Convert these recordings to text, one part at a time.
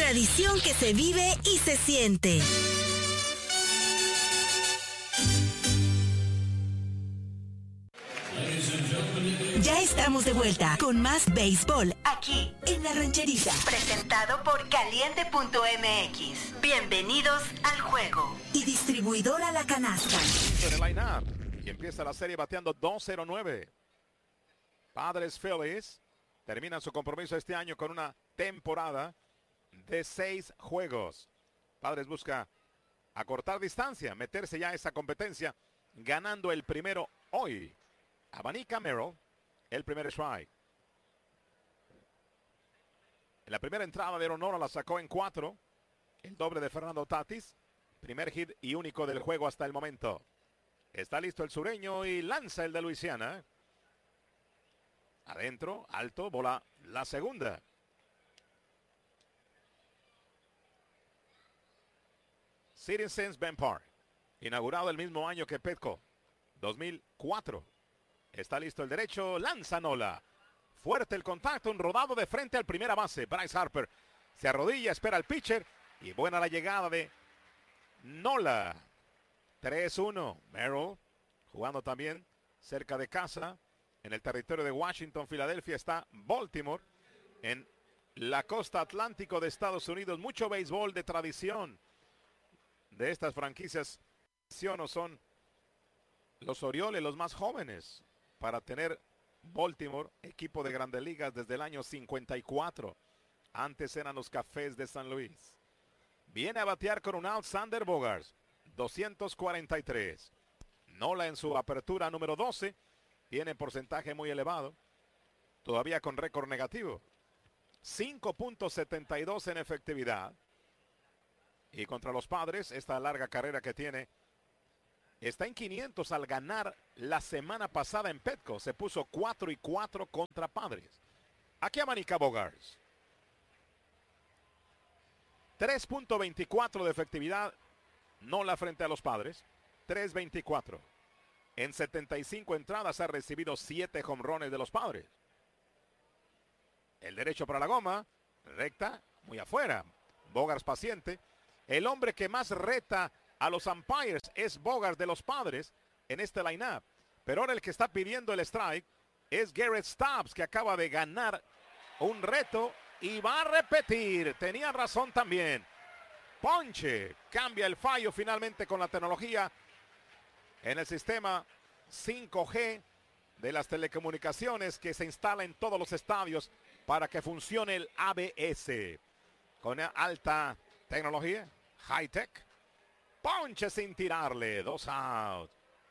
Tradición que se vive y se siente. Ya estamos de vuelta con más béisbol aquí en La Rancherita. Presentado por Caliente.mx. Bienvenidos al juego. Y distribuidora La Canasta. En el line-up. Y empieza la serie bateando 2-0-9. Padres Phillies terminan su compromiso este año con una temporada de 6 juegos. Padres busca acortar distancia, meterse ya a esa competencia, ganando el primero hoy. Abanica Merrill, el primer strike. En la primera entrada de Nola la sacó en 4. El doble de Fernando Tatis. Primer hit y único del juego hasta el momento. Está listo el sureño y lanza el de Luisiana. Adentro, alto, bola la segunda. Citizens Bank Park, inaugurado el mismo año que Petco, 2004. Está listo el derecho, lanza Nola. Fuerte el contacto, un rodado de frente al primera base. Bryce Harper se arrodilla, espera al pitcher y buena la llegada de Nola. 3-1. Merrill jugando también cerca de casa. En el territorio de Washington, Filadelfia está Baltimore. En la costa atlántico de Estados Unidos, mucho béisbol de tradición. De estas franquicias, son los Orioles los más jóvenes para tener Baltimore, equipo de Grandes Ligas desde el año 54. Antes eran los Cafés de San Luis. Viene a batear con un out Xander Bogaerts, 243. Nola en su apertura número 12. Tiene porcentaje muy elevado. Todavía con récord negativo. 5.72 en efectividad. Y contra los Padres, esta larga carrera que tiene, está en 500 al ganar la semana pasada en Petco. Se puso 4-4 contra Padres. Aquí abanica Bogaerts. 3.24 de efectividad. Nola frente a los Padres. 3.24. En 75 entradas ha recibido 7 jonrones de los Padres. El derecho para la goma. Recta, muy afuera. Bogaerts paciente. El hombre que más reta a los umpires es Bogaerts de los Padres en este line-up. Pero ahora el que está pidiendo el strike es Garrett Stubbs, que acaba de ganar un reto y va a repetir. Tenía razón también. Ponche. Cambia el fallo finalmente con la tecnología en el sistema 5G de las telecomunicaciones que se instala en todos los estadios para que funcione el ABS. Con alta tecnología, high tech. Ponche sin tirarle, 2 out.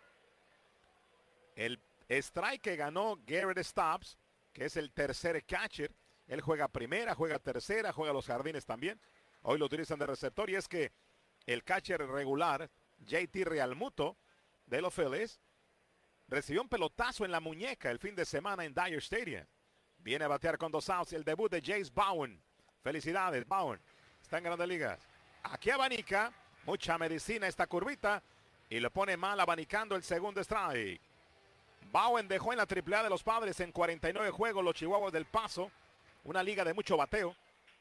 El strike que ganó Garrett Stubbs, que es el tercer catcher. Él juega primera, juega tercera, juega los jardines también. Hoy lo utilizan de receptor y es que el catcher regular, JT Realmuto, de los Phillies, recibió un pelotazo en la muñeca el fin de semana en Dodger Stadium. Viene a batear con 2 outs el debut de Jace Bowen. Felicidades, Bowen. Está en Grandes Ligas. Aquí abanica, mucha medicina esta curvita y lo pone mal abanicando el segundo strike. Bowen dejó en la AAA de los Padres en 49 juegos los Chihuahuas del Paso, una liga de mucho bateo.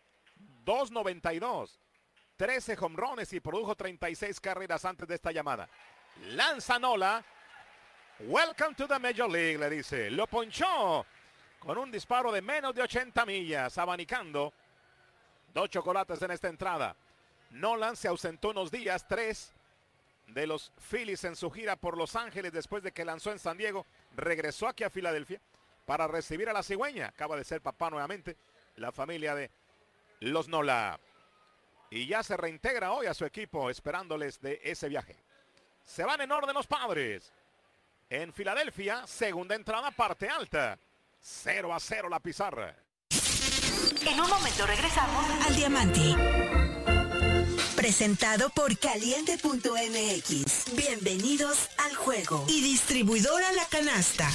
2.92, 13 jonrones y produjo 36 carreras antes de esta llamada. Lanza Nola. Welcome to the Major League, le dice. Lo ponchó con un disparo de menos de 80 millas, abanicando 2 chocolates en esta entrada. Nolan se ausentó unos días, 3 de los Phillies en su gira por Los Ángeles después de que lanzó en San Diego. Regresó aquí a Filadelfia para recibir a la cigüeña. Acaba de ser papá nuevamente, la familia de los Nola. Y ya se reintegra hoy a su equipo esperándoles de ese viaje. Se van en orden los Padres. En Filadelfia, segunda entrada, parte alta. 0-0 la pizarra. En un momento regresamos al Diamante. Presentado por Caliente.mx. Bienvenidos al juego. Y distribuidora La Canasta.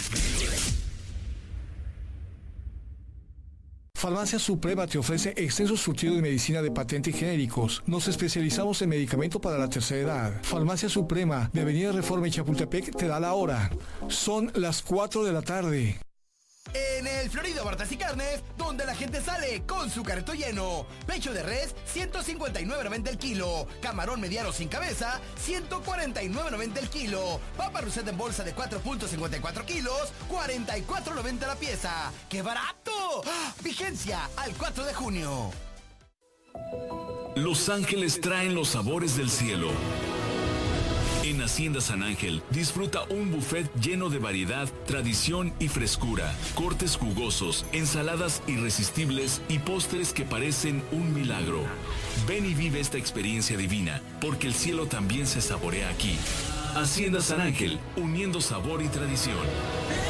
Farmacia Suprema te ofrece extenso surtido de medicina de patente y genéricos. Nos especializamos en medicamento para la tercera edad. Farmacia Suprema, de Avenida Reforma y Chapultepec, te da la hora. Son las 4 de la tarde. En el Florido Bartas y Carnes, donde la gente sale con su carrito lleno. Pecho de res, 159.90 el kilo. Camarón mediano sin cabeza, 149.90 el kilo. Papa Rosette en bolsa de 4.54 kilos, 44.90 la pieza. ¡Qué barato! ¡Ah! Vigencia al 4 de junio. Los Ángeles traen los sabores del cielo. En Hacienda San Ángel, disfruta un buffet lleno de variedad, tradición y frescura, cortes jugosos, ensaladas irresistibles y postres que parecen un milagro. Ven y vive esta experiencia divina, porque el cielo también se saborea aquí. Hacienda San Ángel, uniendo sabor y tradición.